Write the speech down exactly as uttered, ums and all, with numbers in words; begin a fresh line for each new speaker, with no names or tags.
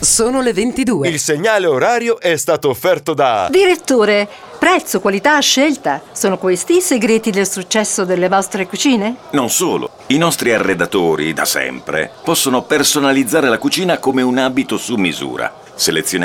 Sono le ventidue.
Il segnale orario è stato offerto da...
Direttore, prezzo, qualità, scelta. Sono questi i segreti del successo delle vostre cucine?
Non solo. I nostri arredatori, da sempre, possono personalizzare la cucina come un abito su misura. Selezioniamo